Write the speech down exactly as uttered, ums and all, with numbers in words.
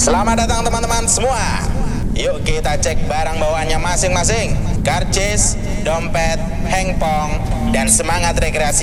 Selamat datang teman-teman semua. Yuk kita cek barang bawaannya masing-masing. Karcis, dompet, handphone, dan semangat rekreasi